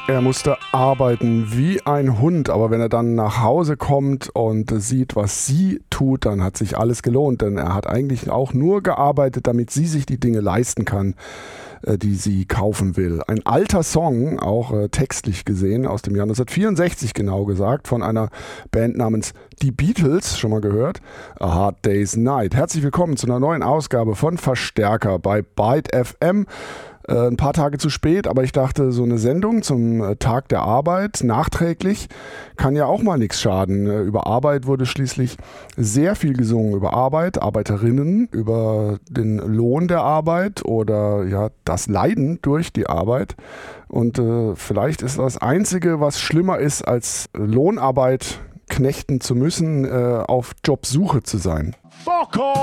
Er musste arbeiten wie ein Hund, aber wenn er dann nach Hause kommt und sieht, was sie tut, dann hat sich alles gelohnt, denn er hat eigentlich auch nur gearbeitet, damit sie sich die Dinge leisten kann, die sie kaufen will. Ein alter Song, auch textlich gesehen, aus dem Jahr 1964 genau gesagt, von einer Band namens Die Beatles, schon mal gehört, A Hard Day's Night. Herzlich willkommen zu einer neuen Ausgabe von Verstärker bei Byte FM. Ein paar Tage zu spät, aber ich dachte, so eine Sendung zum Tag der Arbeit nachträglich kann ja auch mal nichts schaden. Über Arbeit wurde schließlich sehr viel gesungen, über Arbeit, Arbeiterinnen, über den Lohn der Arbeit oder ja das Leiden durch die Arbeit. Und vielleicht ist das Einzige, was schlimmer ist, als Lohnarbeit knechten zu müssen, auf Jobsuche zu sein.